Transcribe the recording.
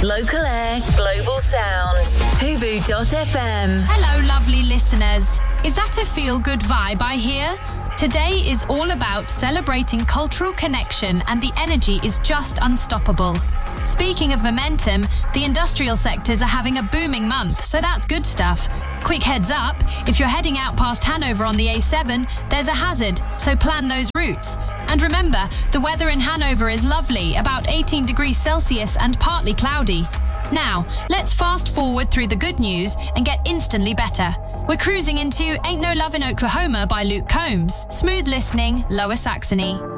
Local air, global sound. Hubu.fm. Hello, lovely listeners. Is that a feel-good vibe I hear? Today is all about celebrating cultural connection, and the energy is just unstoppable. Speaking of momentum, the industrial sectors are having a booming month, so that's good stuff. Quick heads up, if you're heading out past Hanover on the A7, there's a hazard, so plan those routes. And remember, the weather in Hanover is lovely, about 18 degrees Celsius and partly cloudy. Now, let's fast forward through the good news and get instantly better. We're cruising into Ain't No Love in Oklahoma by Luke Combs. Smooth listening, Lower Saxony.